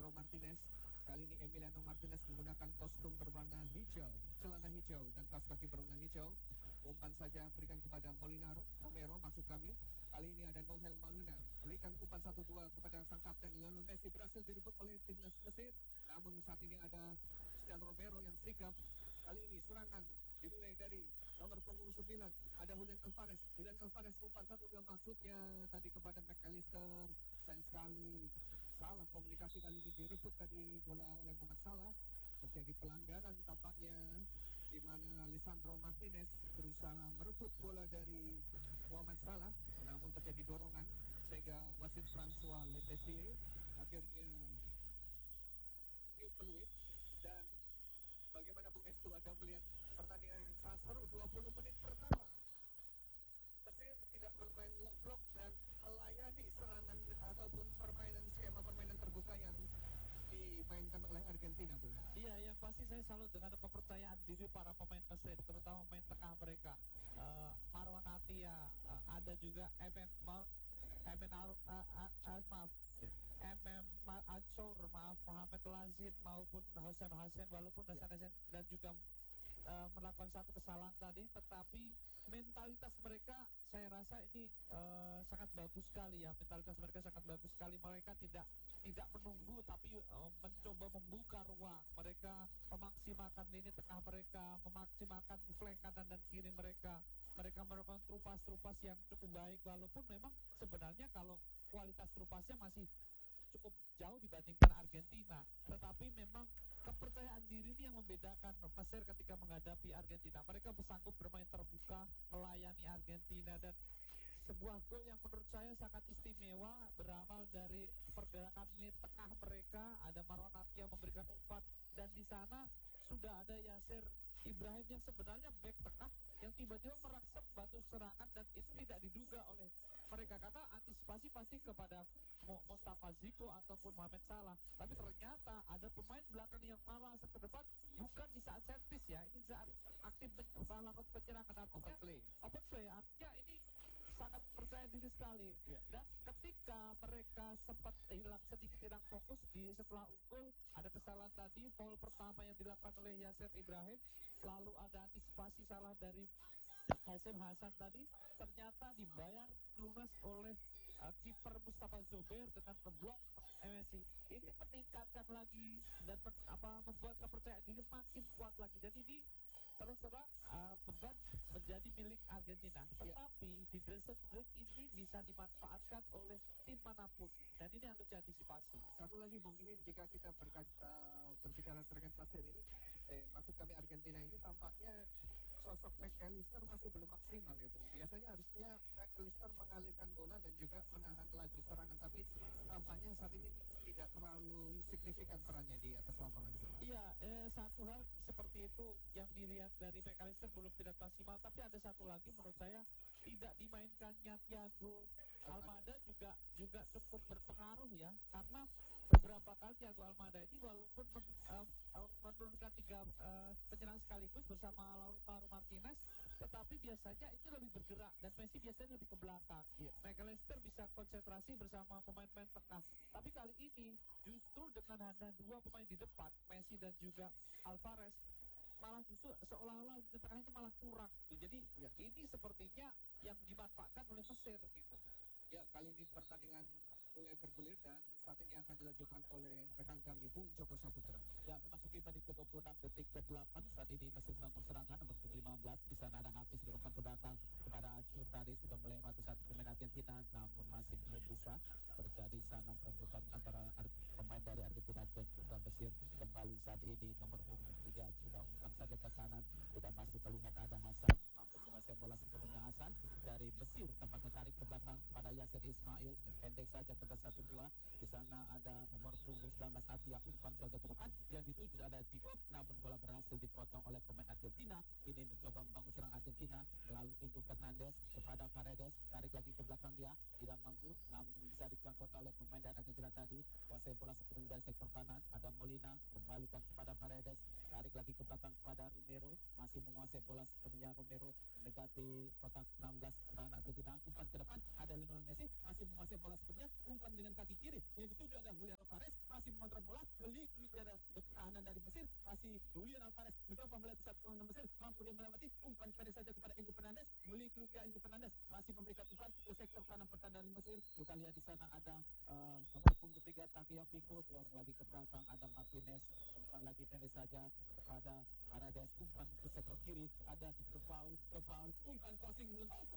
Lisandro Martinez. Kali ini Emiliano Martinez menggunakan kostum berwarna hijau, celana hijau dan kaos kaki berwarna hijau. Umpan saja berikan kepada Romero maksud kami. Kali ini ada Nohel Maluna berikan umpan 1-2 kepada sang kapten Lionel Messi, berhasil direbut oleh timnas Mesir. Namun saat ini ada Cristiano Romero yang sigap. Kali ini serangan dimulai dari nomor punggung 9, ada Julian Alvarez umpan 1-2, maksudnya tadi kepada McAllister. Sayang sekali salah komunikasi, kali ini direbut tadi bola oleh Muhammad Salah. Terjadi pelanggaran tampaknya di mana Lisandro Martinez berusaha merebut bola dari Muhammad Salah, namun terjadi dorongan sehingga wasit François Letessier akhirnya peluit. Dan bagaimana Bung Estu, Anda melihat pertandingan yang sangat seru 20 menit pertama? Mesir tidak bermain low block dan melayani serangan ataupun skema permainan terbuka yang dimainkan oleh Argentina, Bu. Iya, yang pasti saya salut dengan kepercayaan diri para pemain Mesir, terutama pemain tengah mereka. Marwan Atia, ada juga Ansor, Muhammad Lazim maupun Hossein Hassan, walaupun Hassan dan juga melakukan satu kesalahan tadi, tetapi mentalitas mereka saya rasa ini sangat bagus sekali ya. Mentalitas mereka sangat bagus sekali. Mereka tidak menunggu, tapi mencoba membuka ruang. Mereka memaksimalkan lini tengah mereka, memaksimalkan flank kanan dan kiri mereka. Mereka melakukan trupas yang cukup baik, walaupun memang sebenarnya kalau kualitas trupasnya masih cukup jauh dibandingkan Argentina, tetapi memang kepercayaan diri ini yang membedakan Mesir ketika menghadapi Argentina. Mereka bersanggup bermain terbuka, melayani Argentina, dan sebuah gol yang menurut saya sangat istimewa berawal dari pergerakan lini tengah mereka. Ada Marwan Atia memberikan umpan, dan di sana sudah ada Yasser Ibrahim yang sebenarnya back tengah yang tiba-tiba merangsek batu serangan, dan itu tidak diduga oleh mereka karena antisipasi pasti kepada Mustafa Ziko ataupun Mohamed Salah, tapi ternyata ada pemain belakang yang malah ke depan, bukan di saat set piece ya, ini saat aktif melakukan penyerangan, artinya open play, artinya ini sangat percaya diri sekali. Dan ketika mereka sempat sedikit hilang fokus setelah unggul, ada kesalahan tadi, foul pertama yang dilakukan oleh Yasser Ibrahim, lalu ada antisipasi salah dari Hashim Hasan tadi, ternyata dibayar lunas oleh kiper Mustafa Zober dengan ngeblok Messi. Ini meningkatkan lagi dan membuat kepercayaan diri makin kuat lagi, dan ini terus terang beban menjadi milik Argentina. Tetapi di dressing room ini bisa dimanfaatkan oleh tim manapun, dan ini harus diantisipasi. Satu lagi Bung, ini jika kita berbicara terkait Mesir ini, maksud kami Argentina ini, tampaknya sosok McAllister masih belum maksimal ya Bung. Biasanya harusnya McAllister mengalirkan bola dan juga menahan laju serangan, tapi tampaknya saat ini tidak terlalu signifikan perannya di atas lapangan. Iya, satu hal seperti itu yang dilihat dari McAllister belum tidak maksimal, tapi ada satu lagi menurut saya tidak dimainkannya Thiago Almada juga cukup berpengaruh ya, karena beberapa kali Thiago Almada ini walaupun menurunkan 3 penyerang sekaligus bersama Lautaro Martinez, tetapi biasanya ini lebih bergerak dan Messi biasanya lebih ke belakang. McAllister bisa konsentrasi bersama pemain-pemain tengah, tapi kali ini justru dengan hanya 2 pemain di depan, Messi dan juga Alvarez, malah justru seolah-olah di tengahnya malah kurang gitu. Jadi ini sepertinya yang dimanfaatkan oleh Mesir gitu. Ya, kali ini pertandingan mulai bergulir dan saat ini akan dilanjutkan oleh rekan kami Bung Joko Saputra. Ya, memasuki menit ke-26 detik ke-8 saat ini Mesir membangun serangan nomor 15. Di sana ada Hafiz berumpan ke belakang kepada Acur, tadi sudah melewati satu pemain Argentina, namun masih belum bisa. Terjadi sana perebutan antara pemain dari Argentina dan juga Mesir. Kembali saat ini nomor 3 sudah umpan saja ke kanan, tidak masuk, melihat ada Hasan, mampu menguasai bola sepenuhnya. Hasan dari Mesir tempat tarik ke belakang pada Yasser Ismail, pendek saja ke 1-2. Di sana ada nomor punggung 19 Atia, umpan saja ke depan yang dituju ada Zico, namun bola berhasil dipotong oleh pemain Argentina. Ini mencoba membangun serang Argentina melalui Enzo Fernandez kepada Paredes, tarik lagi ke belakang, dia tidak mampu, namun bisa dijangkau oleh pemain dari Argentina tadi. Kuasai bola sepenuhnya dari sektor kanan, ada Molina, kembalikan kepada Paredes, tarik lagi ke belakang kepada Romero, masih menguasai bola sepenuhnya. Romero mendekati kotak 16 pertahanan Argentina, umpan ke depan, ada Lionel Messi, masih menguasai bola sepenuhnya, umpan dengan kaki kiri yang dituju ada Julian Alvarez, masih mengontrol bola, beli dari pertahanan dari Mesir, masih Julian Alvarez mencoba melihat satu pemain Mesir, mampu dia melewati, umpan pendek saja kepada Enzo Fernandez, beli keluarga Enzo Fernandez, masih memberikan umpan ke sektor kanan pertahanan Mesir. Kita lihat di sana ada nomor punggung 3 Tagliafico, dorong lagi ke belakang ada Martinez, umpan lagi pendek saja kepada Paredes, umpan ke sektor kiri ada ke foul, umpan crossing,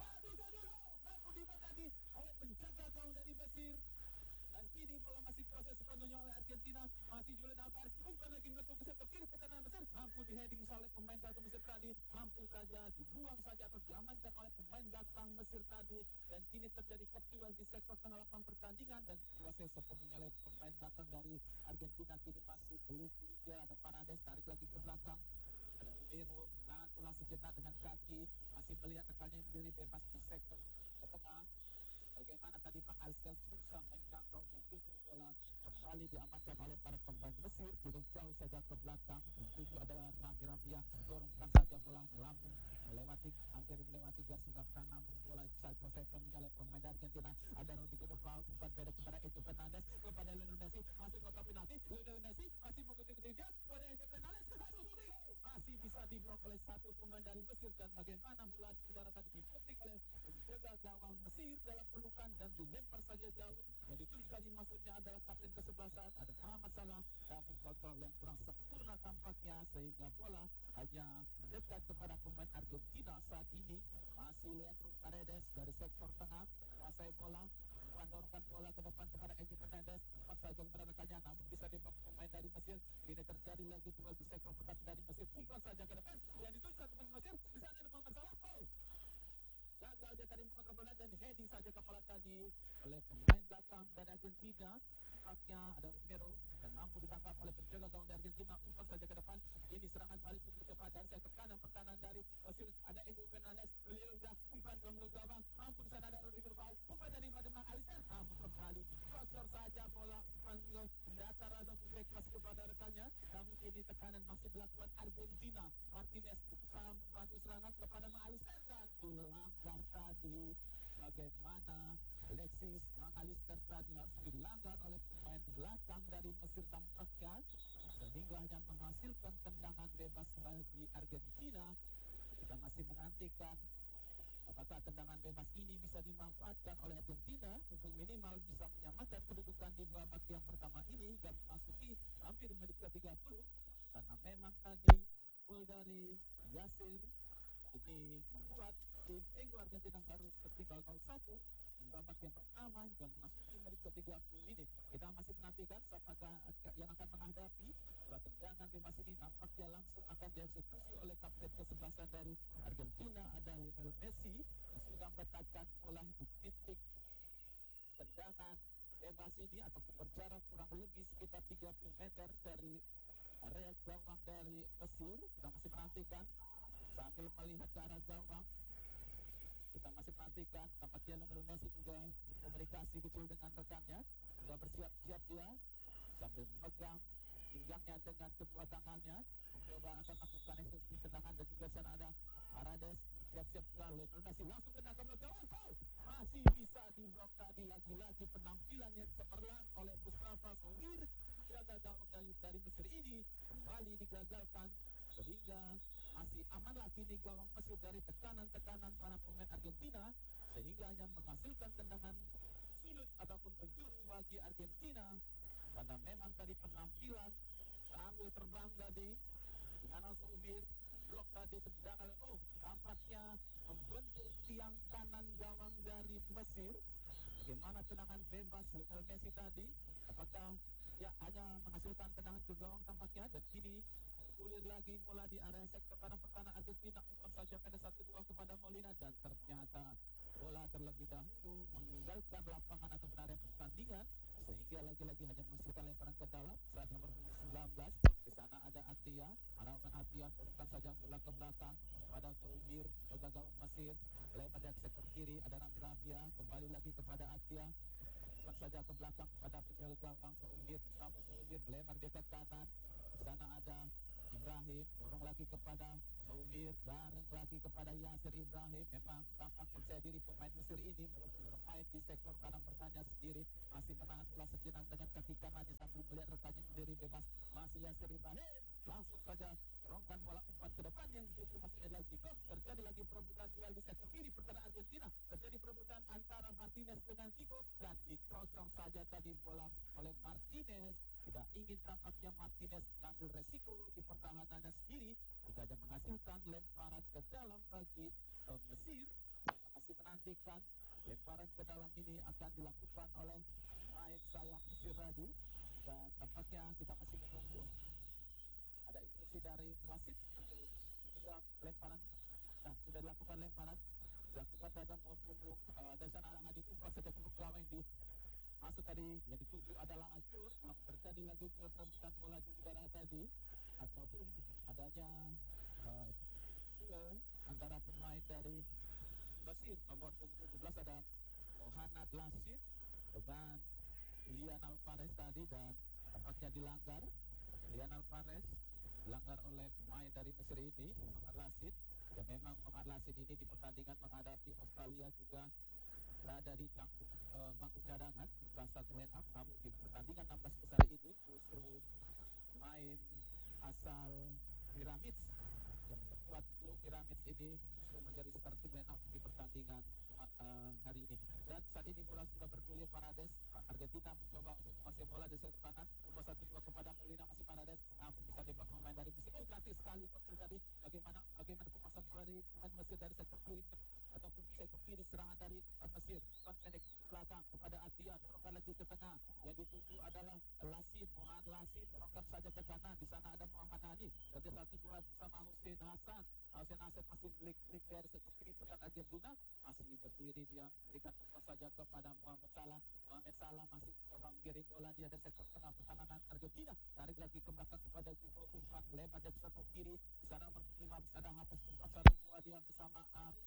mampu dibatasi oleh penjaga gawang dari Mesir. Dan kini bola masih proses sepenuhnya oleh Argentina, masih Julian Alvarez, umpan lagi meletup ke sektor kiri pertahanan Mesir, mampu diheading oleh pemain satu Mesir tadi, mampu saja dibuang saja atau diamankan oleh pemain datang Mesir tadi. Dan kini terjadi duel di sektor tengah lapangan pertandingan dan proses sepenuhnya oleh pemain datang dari Argentina. Kini masih dia ada Paredes, tarik lagi ke belakang, ada Romero, nahan bola sejenak dengan kaki, masih melihat rekannya berdiri bebas di sektor tengah. Bagaimana tadi Pak Alsel susah menjangkau dan justru bola kembali diamankan oleh para pemain Mesir, tidak jauh saja ke belakang. Itu adalah Rami Rabia, dorongkan saja bola melambung hampir melewati garis gawang, namun bola side possession oleh pemain Argentina. Ada Rodrigo de Paul, umpan pendek kepada Enzo Fernandez, kepada Lionel Messi, masih kotak penalti. Lionel Messi masih mengikuti dia kepada Enzo Fernandez, masih bisa diblok oleh satu pemain dari Mesir. Dan bagaimana bola diudarakan diputik oleh penjaga gawang Mesir dalam pelukan dan dilempar saja jauh. Yang ditunjukkan maksudnya adalah kapten kesebelasan ada Muhammad Salah, namun kontrol yang kurang sempurna tampaknya sehingga bola hanya dekat kepada pemain Argentina saat ini. Masih Leandro Paredes dari sektor tengah menguasai bola, mendorongkan bola ke depan kepada Enzo Fernandez, umpan saja kepada rekannya, namun bisa diblok pemain dari Mesir. Ini terjadi lagi duel di sektor pertahanan dari Mesir, umpan saja ke depan yang ditunjukkan pemain Mesir. Di sana ada Muhammad Salah, gagal dia tadi mengontrol bola dan heading saja kepala tadi oleh pemain datang dari Argentina. Haknya ada Romero dan mampu ditangkap oleh penjaga gawang dari Argentina, umpan saja ke depan. Ini serangan balik untuk kecepatan sektor kanan pertahanan dari Mesir, ada Enzo Fernandez, beliau sudah umpan ke mulut gawang, mampu di sana ada Rodrigo Paul, umpan dari Madema Alisson, namun kembali dikocor saja bola, umpan datar atau back pas kepada rekannya. Namun ini tekanan masih dilakukan Argentina. Martinez berusaha membantu serangan kepada Alisson dan dilanggar tadi. Bagaimana Alexis McAllister tadi harus dilanggar oleh pemain belakang dari Mesir tampaknya, sehingga hanya menghasilkan tendangan bebas bagi Argentina. Kita masih menantikan apakah tendangan bebas ini bisa dimanfaatkan oleh Argentina untuk minimal bisa menyamakan kedudukan di babak yang pertama ini hingga memasuki hampir menit ke-30. Karena memang tadi gol dari Yasir ini membuat tim Argentina harus tertinggal 0-1 di babak yang pertama hingga memasuki menit ke-30 ini. Kita masih menantikan apakah yang akan menghadapi tendangan bebas ini. Nampaknya langsung akan dieksekusi oleh kapten kesebelasan dari Argentina, ada Lionel Messi, yang sudah meletakkan bola di titik tendangan bebas ini ataupun berjarak kurang lebih sekitar 30 meter dari area gawang dari Mesir. Kita masih menantikan sambil melihat ke arah gawang. Kita masih menantikan, tampaknya Lionel Messi juga komunikasi kecil dengan rekannya, sudah bersiap-siap dia sambil memegang pinggangnya dengan kedua tangannya, coba akan melakukan eksekusi tendangan. Dan juga sana ada Paredes siap-siap pula. Lionel Messi langsung kena ke belakang, masih bisa diblok tadi. Lagi-lagi penampilan yang cemerlang oleh Mustafa Sowir, jaga gawang dari Mesir ini kembali digagalkan, sehingga masih amanlah kini gawang Mesir dari tekanan-tekanan para pemain Argentina, sehingga hanya menghasilkan tendangan sudut ataupun penjuru bagi Argentina. Karena memang tadi penampilan sambil terbang tadi dengan Sowir, blok tadi tendangan tampaknya membentuk tiang kanan gawang dari Mesir. Bagaimana tendangan bebas Lionel Messi tadi, apakah ya hanya menghasilkan tendangan ke gawang tampaknya. Dan kini kulir lagi bola di area sektor kanan pertahanan Argentina, umpan saja pada 1-2 kepada Molina, dan ternyata bola terlebih dahulu meninggalkan lapangan atau area pertandingan, sehingga lagi-lagi hanya menghasilkan lemparan ke dalam saat nomor 19. Di sana ada Atia, harapan Atia umpan saja bola ke belakang pada Sowir, jaga gawang Mesir, lempar dari sektor kiri ada Rami Rabia, kembali lagi kepada Atia, umpan saja ke belakang pada penjaga gawang Sowir, Sowir melempar dekat kanan. Di sana ada Ibrahim, dorong lagi kepada Sowir, bareng lagi kepada Yasir Ibrahim. Memang tampak percaya diri pemain Mesir ini, walaupun bermain di sektor kanan pertahanan sendiri, masih menahan bola sejenak dengan kaki kanannya sambil melihat diri bebas. Masih Yasir Ibrahim. Langsung saja rongkan bola umpan ke depan yang dituju masih El Zico. Terjadi lagi perebutan duel di sektor kiri pertahanan Argentina. Terjadi perebutan antara Martinez dengan Zico dan dicocok saja tadi bola oleh Martinez. Tidak ingin tampaknya Martinez mengambil resiko di pertahanannya sendiri. Tidak ada menghasilkan lemparan ke dalam bagi Mesir. Masih menantikan lemparan ke dalam ini akan dilakukan oleh main sayap Mesir Radu. Dan tampaknya kita masih menunggu ada instruksi dari wasit untuk menunda lemparan. Nah, sudah dilakukan lemparan, dilakukan dalam punggung Desan Arahadi umpan saja untuk lama yang masuk tadi yang dituju adalah Azur. Terjadi lagi perebutan bola di udara tadi ataupun adanya duel antara pemain dari Mesir nomor 17 ada Mohamed Lasir dengan Lian Alvarez tadi, dan tampaknya dilanggar. Lian Alvarez dilanggar oleh pemain dari Mesir ini, Mohamed Lasir. Ya memang Mohamed Lasir ini di pertandingan menghadapi Australia juga berada di bangku cadangan pasal line up, namun di pertandingan 16 besar ini justru main asal Pyramids yang membuat klub Pyramids ini justru menjadi starting line up di pertandingan hari ini. Dan saat ini bola sudah bergulir Paredes. Argentina mencoba untuk menguasai bola di sektor kanan. Nomor 1-2 kepada Molina, masih Paredes. Namun bisa diblok pemain dari Mesir. Gratis sekali tadi. Bagaimana pemasan bola dari pemain Mesir dari sektor kiri ataupun sektor kiri serangan dari Mesir. Pendek belakang kepada Atia, dorongkan lagi ke tengah. Yang dituju adalah Lasin, Mohamed Lasin, dorongkan saja ke kanan. Di sana ada Muhammad Hani. Kerja 1-2 bersama Hussein Hasan. Hussein Hasan masih milik dari sektor kiri pekan Argentina. Masih berdiri dia, berikan umpan saja kepada Muhammad Salah. Muhammad Salah masih mencoba mengirim bola dia dari sektor tengah pertahanan Argentina. Tarik lagi ke belakang kepada Zico, umpan lebar dari sektor kiri. Di sana nomor 15 ada Hafiz, umpan 1-2 dia bersama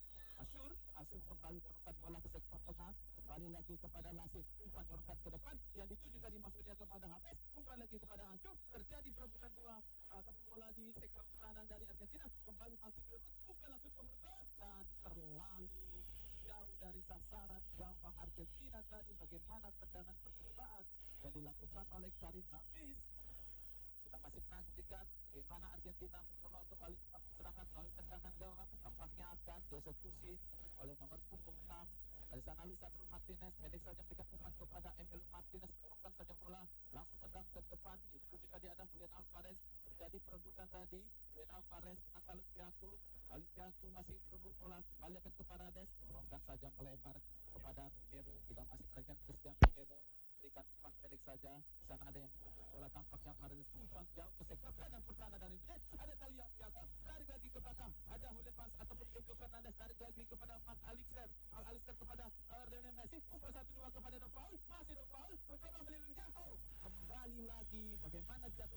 Asyur kembali dorongkan bola ke sektor tengah, kembali lagi kepada Lasir, umpan dorongkan ke depan, yang dituju tadi maksudnya kepada Hafiz, umpan lagi kepada Asyur. Terjadi perebutan bola di sektor pertahanan dari Argentina, kembali masih direbut, umpan langsung ke belakang dan terlalu jauh dari sasaran gawang Argentina tadi. Bagaimana tendangan percobaan yang dilakukan oleh Karim Hafiz. Kita masih menantikan bagaimana Argentina mencoba untuk balik serangan melalui tendangan gawang. Tampaknya akan dieksekusi oleh nomor punggung 6. Dari sana Lisandro Martinez pendek saja memberikan umpan kepada Emilio Martinez, dorongkan saja bola langsung tendang ke depan. Itu tadi ada Julian Alvarez. Terjadi perebutan tadi, Julian Alvarez dengan Tagliafico masih berebut bola, kembali akan ke Paredes, dorongkan saja melebar kepada Romero. Kita masih perhatikan Christian Romero berikan umpan pendek saja. Di sana ada yang berebut bola, tampaknya Paredes umpan jauh ke sektor kanan pertahanan dari Mesir. Ada Tagliafico, tarik lagi ke belakang. Ada Julian Vaz ataupun Enzo Fernandez, tarik lagi kepada Mark Alister. Alister kepada Lionel Messi, umpan 1-2 kepada De Paul, masih De Paul mencoba melindungi jauh. Kembali lagi bagaimana jatuh